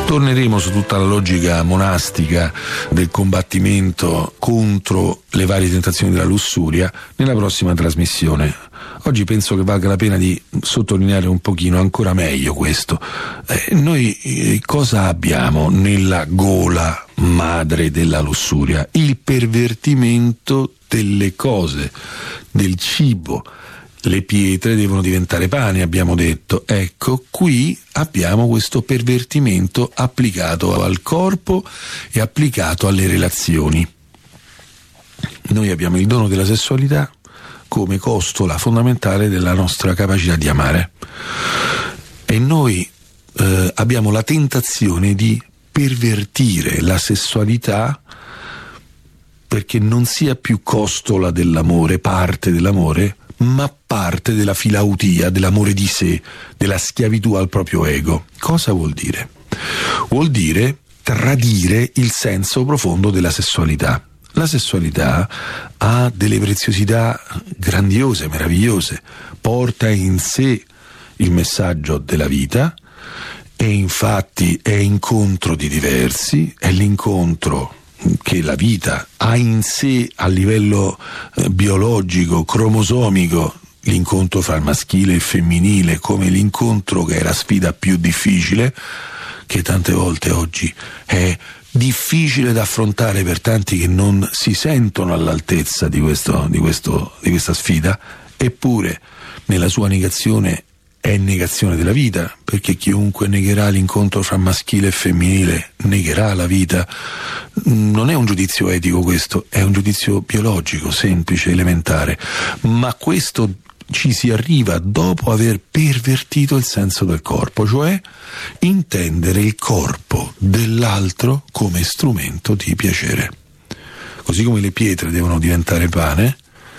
Torneremo su tutta la logica monastica del combattimento contro le varie tentazioni della lussuria nella prossima trasmissione. Oggi penso che valga la pena di sottolineare un pochino ancora meglio questo. Noi cosa abbiamo nella gola madre della lussuria? Il pervertimento delle cose, del cibo. Le pietre devono diventare pane, abbiamo detto. Ecco, qui abbiamo questo pervertimento applicato al corpo e applicato alle relazioni. Noi abbiamo il dono della sessualità come costola fondamentale della nostra capacità di amare. E noi abbiamo la tentazione di pervertire la sessualità perché non sia più costola dell'amore, parte dell'amore, ma parte della filautia, dell'amore di sé, della schiavitù al proprio ego. Cosa vuol dire? Vuol dire tradire il senso profondo della sessualità. La sessualità ha delle preziosità grandiose, meravigliose, porta in sé il messaggio della vita e infatti è incontro di diversi, è l'incontro che la vita ha in sé a livello biologico, cromosomico, l'incontro fra il maschile e il femminile, come l'incontro che è la sfida più difficile, che tante volte oggi è difficile da affrontare per tanti che non si sentono all'altezza di questa sfida, eppure nella sua negazione è negazione della vita, perché chiunque negherà l'incontro fra maschile e femminile negherà la vita. Non è un giudizio etico questo, è un giudizio biologico, semplice, elementare, ma questo ci si arriva dopo aver pervertito il senso del corpo, cioè intendere il corpo dell'altro come strumento di piacere. Così come le pietre devono diventare pane,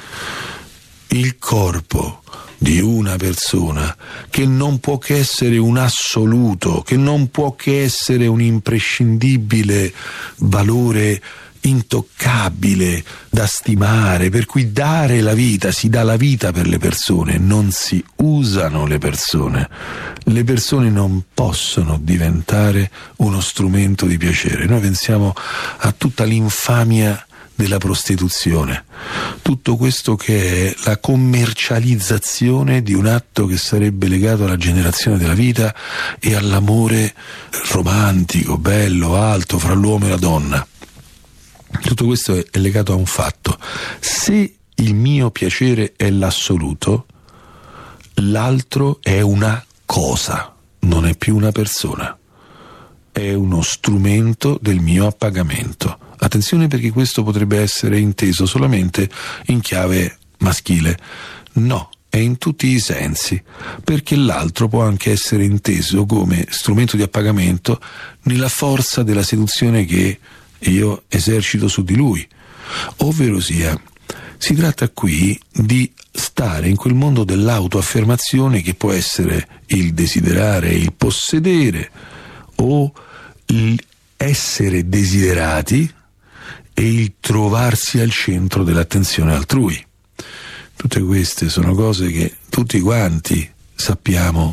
il corpo di una persona, che non può che essere un assoluto, che non può che essere un imprescindibile valore intoccabile da stimare, per cui dare la vita, si dà la vita per le persone, non si usano le persone. Le persone non possono diventare uno strumento di piacere. Noi pensiamo a tutta l'infamia della prostituzione, tutto questo che è la commercializzazione di un atto che sarebbe legato alla generazione della vita e all'amore romantico, bello, alto fra l'uomo e la donna. Tutto questo è legato a un fatto: se il mio piacere è l'assoluto, l'altro è una cosa, non è più una persona, è uno strumento del mio appagamento. Attenzione, perché questo potrebbe essere inteso solamente in chiave maschile. No, è in tutti i sensi, perché l'altro può anche essere inteso come strumento di appagamento nella forza della seduzione che io esercito su di lui. Ovvero sia, si tratta qui di stare in quel mondo dell'autoaffermazione che può essere il desiderare, il possedere o essere desiderati e il trovarsi al centro dell'attenzione altrui. Tutte queste sono cose che tutti quanti sappiamo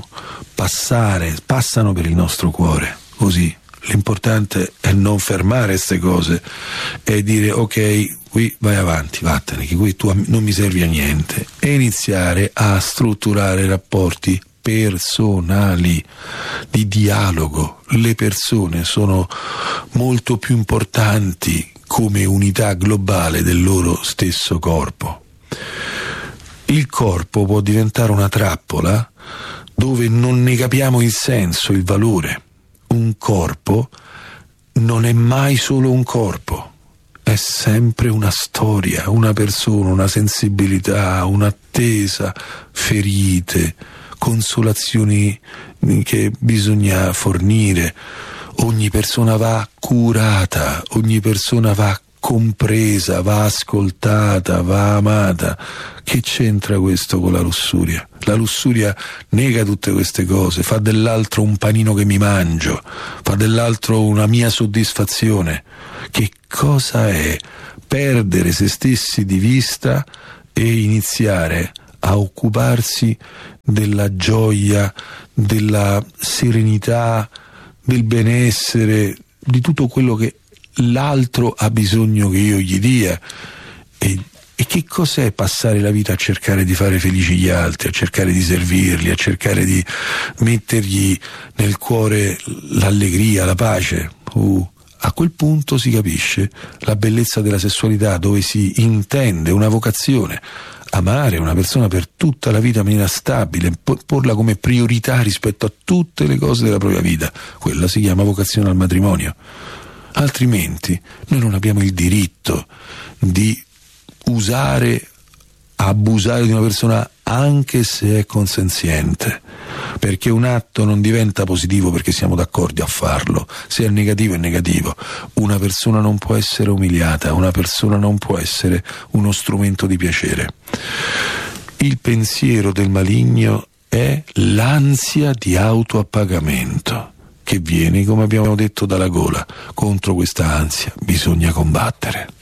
passano per il nostro cuore, così. L'importante è non fermare queste cose e dire: ok, qui vai avanti, vattene, che qui tu non mi servi a niente, e iniziare a strutturare rapporti personali, di dialogo. Le persone sono molto più importanti come unità globale del loro stesso corpo. Il corpo può diventare una trappola dove non ne capiamo il senso, il valore. Un corpo non è mai solo un corpo, è sempre una storia, una persona, una sensibilità, un'attesa, ferite, consolazioni che bisogna fornire. Ogni persona va curata, ogni persona va compresa, va ascoltata, va amata. Che c'entra questo con la lussuria? La lussuria nega tutte queste cose, fa dell'altro un panino che mi mangio, fa dell'altro una mia soddisfazione. Che cosa è perdere se stessi di vista e iniziare a occuparsi della gioia, della serenità, del benessere, di tutto quello che l'altro ha bisogno che io gli dia. E che cos'è passare la vita a cercare di fare felici gli altri, a cercare di servirli, a cercare di mettergli nel cuore l'allegria, la pace? A quel punto si capisce la bellezza della sessualità, dove si intende una vocazione, amare una persona per tutta la vita in maniera stabile, porla come priorità rispetto a tutte le cose della propria vita. Quella si chiama vocazione al matrimonio. Altrimenti noi non abbiamo il diritto di abusare di una persona anche se è consenziente, perché un atto non diventa positivo perché siamo d'accordo a farlo. Se è negativo è negativo. Una persona non può essere umiliata, una persona non può essere uno strumento di piacere. Il pensiero del maligno è l'ansia di autoappagamento che viene, come abbiamo detto, dalla gola. Contro questa ansia bisogna combattere.